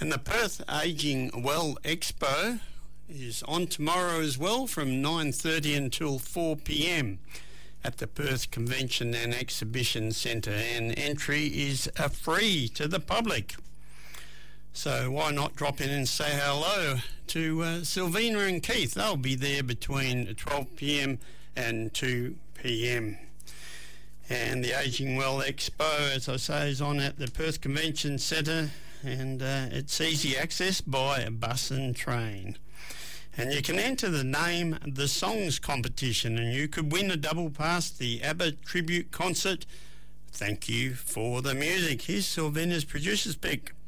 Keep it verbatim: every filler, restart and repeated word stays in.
And the Perth Ageing Well Expo is on tomorrow as well from nine thirty until four p m at the Perth Convention and Exhibition Centre, and entry is uh, free to the public. So why not drop in and say hello to uh, Sylvina and Keith? They'll be there between twelve p m and two p m And the Ageing Well Expo, as I say, is on at the Perth Convention Centre, and uh, it's easy access by bus and train. And you can enter the Name the Songs competition, and you could win a double pass to the ABBA tribute concert. Thank you for the music. Here's Sylvina's producer's pick.